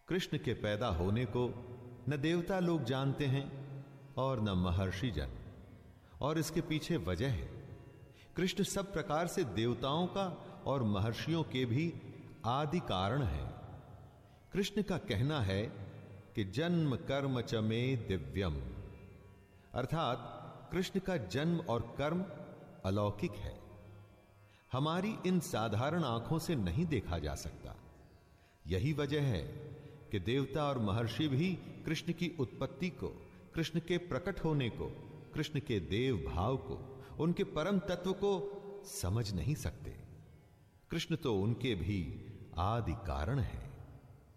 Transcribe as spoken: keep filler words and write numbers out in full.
कृष्ण के पैदा होने को न देवता लोग जानते हैं और न महर्षि जन, और इसके पीछे वजह है, कृष्ण सब प्रकार से देवताओं का और महर्षियों के भी आदि कारण है। कृष्ण का कहना है कि जन्म कर्म च मे दिव्यम, अर्थात कृष्ण का जन्म और कर्म अलौकिक है, हमारी इन साधारण आंखों से नहीं देखा जा सकता। यही वजह है कि देवता और महर्षि भी कृष्ण की उत्पत्ति को, कृष्ण के प्रकट होने को, कृष्ण के देव भाव को, उनके परम तत्व को समझ नहीं सकते। कृष्ण तो उनके भी आदि कारण हैं।